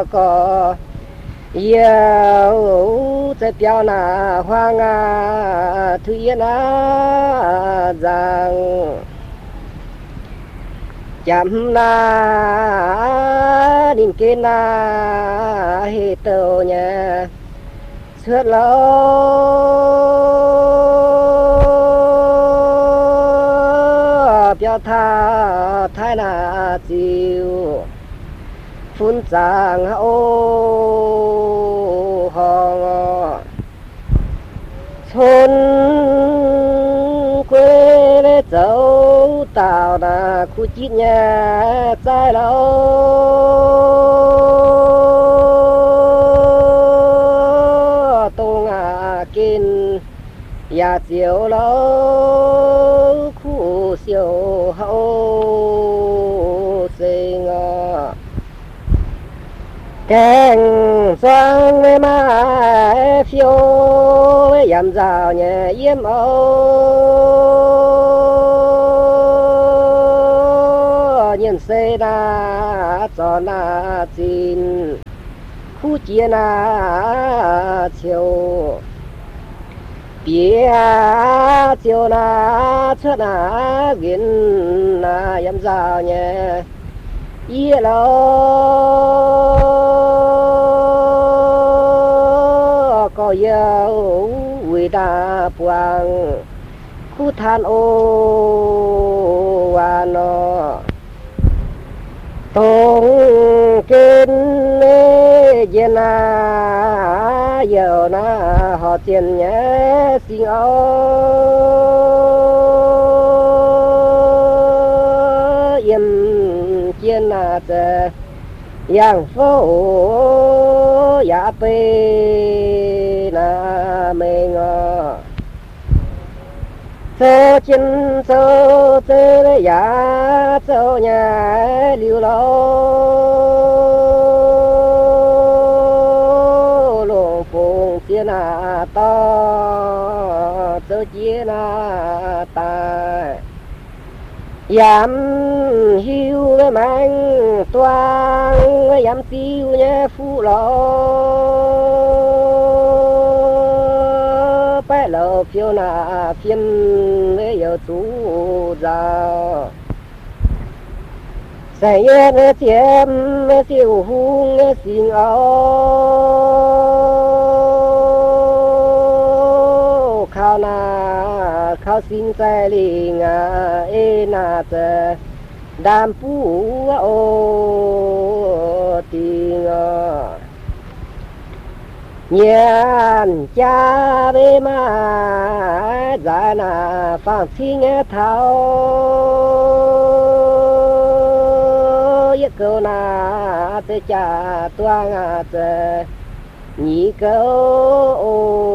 có yêu sẽ béo na hoang à thủy na rằng chăm na đình kê na hệ tàu nhà suốt lâu béo tha thái na chiều phun giang ô hò thôn quê lê dấu tàu là khu chít nhà trái lâu tô ngà kinh nhà chiều lâu khu siêu hậu sinh keng xoang mê mai phiêu yam rào nhẹ yếm âu nhìn xe na cho na chín khu chia na chiều bia chiều na chớt na gin na yam rào nhẹ yê lâu có yêu vui đa buông khu than ô nó tông kinh yên na yêu na họ tiền nhé xin áo yên chiến na tê yang phố ya pe na mình sơ chân sơ sơ ya sơ nhà liu lâu luồng phùng chia na to sơ chia na ta yam hiu cái mang toang yam siêu nhé phụ lo phải lỡ phiêu na phiên với yêu chú già say nhé chiêm siêu hung xin áo khao na khao xin say liền e na tê đam phu ô tình nhàn cha bê ma giải na phang xin thao yết câu na tê cha toang tê nhị câu